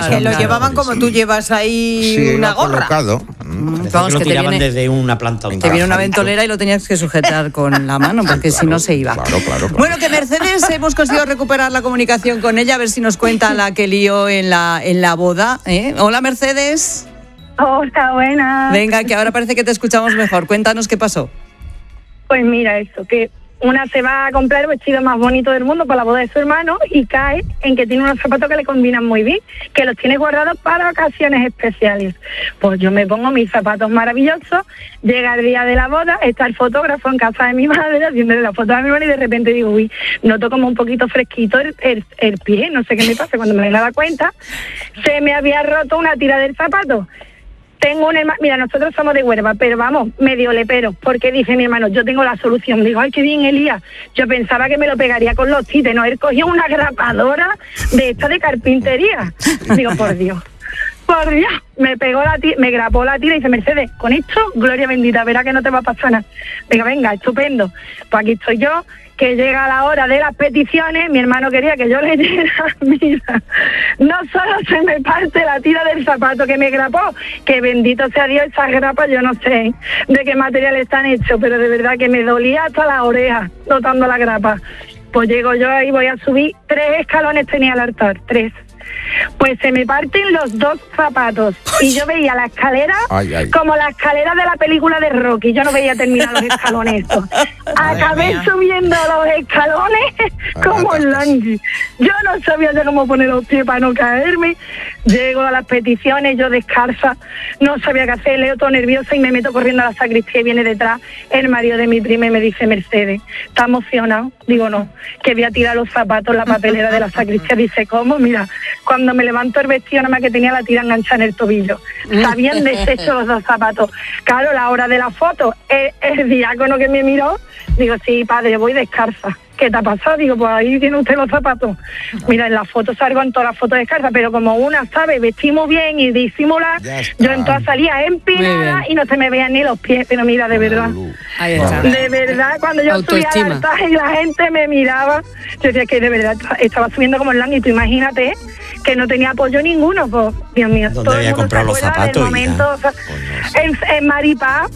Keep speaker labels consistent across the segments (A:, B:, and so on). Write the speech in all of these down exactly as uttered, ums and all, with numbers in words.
A: Claro, que lo claro, llevaban sí, como sí. tú llevas ahí
B: sí,
A: una gorra.
B: Colocado.
C: Mm, vamos, que lo tiraban que te viene, desde una planta.
A: Te viene una ventolera y lo tenías que sujetar con la mano, porque claro, si no se iba.
B: Claro, claro, claro.
A: Bueno, que Mercedes hemos conseguido recuperar la comunicación con ella, a ver si nos cuenta la que lió en la, en la boda. ¿eh? Hola, Mercedes.
D: Hola, buenas.
A: Venga, que ahora parece que te escuchamos mejor. Cuéntanos qué pasó.
D: Pues mira eso, que una se va a comprar el vestido más bonito del mundo para la boda de su hermano y cae en que tiene unos zapatos que le combinan muy bien, que los tiene guardados para ocasiones especiales. Pues yo me pongo mis zapatos maravillosos, llega el día de la boda, está el fotógrafo en casa de mi madre haciéndole la foto a mi hermano y de repente digo, uy, noto como un poquito fresquito el, el, el pie, no sé qué me pasa. Cuando me doy cuenta, se me había roto una tira del zapato. Tengo un hermano, mira, nosotros somos de Huelva, pero vamos, medio lepero, porque dice mi hermano, yo tengo la solución. Digo, ay, qué bien, Elías. Yo pensaba que me lo pegaría con los tites, no, él cogió una grapadora de esta de carpintería. Digo, por Dios, por Dios, me pegó la tira, me grapó la tira y dice, Mercedes, con esto, gloria bendita, verá que no te va a pasar nada. Digo, venga, estupendo. Pues aquí estoy yo, que llega la hora de las peticiones, mi hermano quería que yo leyera, mira, no solo se me parte la tira del zapato que me grapó, que bendito sea Dios, esas grapas yo no sé de qué material están hechos, pero de verdad que me dolía hasta las orejas notando la grapa. Pues llego yo ahí, voy a subir, tres escalones tenía el altar, tres. Pues se me parten los dos zapatos y yo veía la escalera ay, ay. como la escalera de la película de Rocky. Yo no veía terminar los escalones estos. Acabé subiendo los escalones como el langui. Yo no sabía ya cómo poner los pies para no caerme. Llego a las peticiones, yo descalza, no sabía qué hacer, leo todo nerviosa y me meto corriendo a la sacristía y viene detrás el marido de mi prima y me dice, Mercedes, ¿estás emocionado? Digo, no, que voy a tirar los zapatos en la papelera de la sacristía. Dice, ¿cómo? Mira, cuando me levanto el vestido nada más que tenía la tira enganchada en el tobillo. Se habían deshecho los dos zapatos. Claro, la hora de la foto, el, el diácono que me miró, digo, sí, padre, voy descalza. ¿Qué te ha pasado? Digo, pues ahí tiene usted los zapatos. Mira, en la foto salgo en todas las fotos descalza, pero como una sabe vestimos bien y disimula, yo en todas salía empinada y no se me veían ni los pies. Pero mira, de verdad,
A: ahí está.
D: de verdad, cuando yo subía al altar y la gente me miraba, yo decía que de verdad estaba subiendo como el langui. Tú imagínate que no tenía apoyo ninguno, pues, Dios mío.
C: ¿Dónde había comprado los zapatos?
D: Momento, o sea, en, en Maripaz.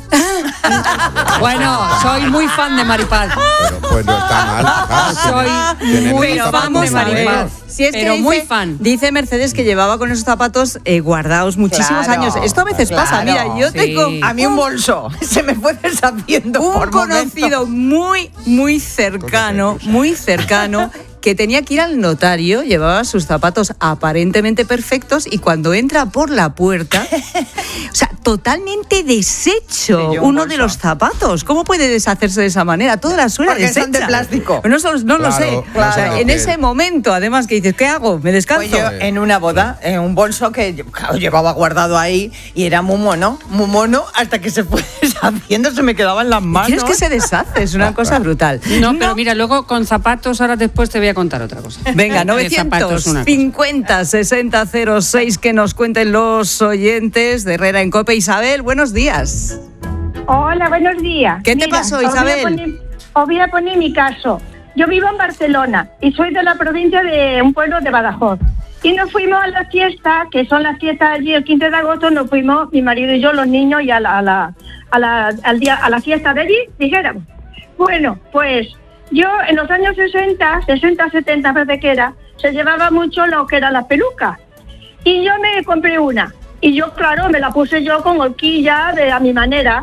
A: Bueno, soy muy fan de Maripaz.
B: Pero, pues no está mal. Claro,
A: soy
B: tiene,
A: muy
B: tiene
A: fan de Maripaz. Si es
E: pero
A: que
E: muy
A: dice,
E: fan.
A: Dice Mercedes que llevaba con esos zapatos eh, guardados muchísimos
F: Claro,
A: años. Esto a veces
F: claro,
A: pasa. Mira, yo
E: sí.
A: tengo
F: A mí un bolso se me fue deshaciendo
A: un
F: por
A: conocido
F: momentos.
A: muy, muy cercano, muy cercano, que tenía que ir al notario, llevaba sus zapatos aparentemente perfectos y cuando entra por la puerta, o sea, totalmente deshecho
F: Sí, un
A: uno
F: bolso.
A: de los zapatos. ¿Cómo puede deshacerse de esa manera? Toda la suela
F: Porque
A: deshecha.
F: son de plástico.
A: No, no, no lo
B: Claro,
A: sé.
B: claro.
A: O sea, en ese momento, además, que dices, ¿qué hago? ¿Me descanso?
F: Pues yo en una boda, en un bolso que claro, llevaba guardado ahí y era muy mono, muy mono, hasta que se fue deshaciendo, se me quedaban las manos.
A: ¿Quieres que se deshace? Es una cosa brutal.
E: No, pero mira, luego con zapatos, ahora después te voy a contar otra cosa.
A: Venga,
E: De zapatos, una
A: novecientos cincuenta sesenta cero seis, que nos cuenten los oyentes de Herrera en Cope. Isabel, buenos días.
D: Hola, buenos días.
A: ¿Qué te pasó, Isabel?
D: Os voy, a poner, os voy a poner mi caso. Yo vivo en Barcelona y soy de la provincia de un pueblo de Badajoz. Y nos fuimos a las fiestas, que son las fiestas allí el quince de agosto, nos fuimos mi marido y yo, los niños, y a la, a la, a la, al día, a la fiesta de allí, dijéramos. Bueno, pues yo en los años sesenta, sesenta, setenta, parece que era, se llevaba mucho lo que eran las pelucas. Y yo me compré una. Y yo, claro, me la puse yo con horquilla, de a mi manera.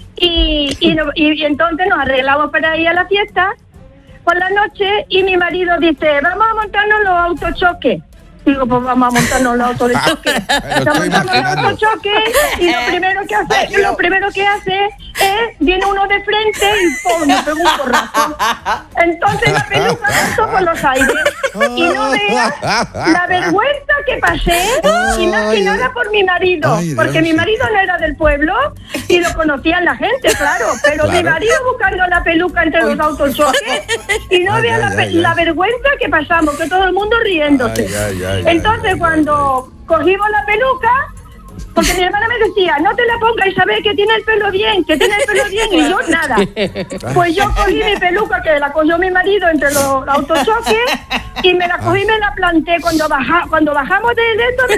D: Y, y, no, y, y entonces nos arreglamos para ir a la fiesta por la noche y mi marido dice, vamos a montarnos los autochoques. Digo, pues vamos a montarnos los autos de choque. Nos montamos los autochoques y lo primero que hace, lo primero que hace es, viene uno de frente y ¡pum!, me pega un porrazo. Entonces la peluca pasó por los aires y no veas la vergüenza que pasé, y más que nada por mi marido,
B: Ay,
D: porque mi marido no era del pueblo y lo conocían la gente, claro, pero
B: Claro.
D: mi marido buscando la peluca entre los autochoques y no
B: Ay,
D: veas
B: ay,
D: la,
B: ay,
D: la
B: ay.
D: vergüenza que pasamos, que todo el mundo riéndose.
B: Ay, ay, ay,
D: Entonces
B: ay,
D: cuando cogimos la peluca, porque mi hermana me decía, no te la pongas, Isabel, que tiene el pelo bien, que tiene el pelo bien, y yo nada. Pues yo cogí mi peluca, que la cogió mi marido entre los autochoques, y me la cogí y me la planté. Cuando, baja, cuando bajamos de esto,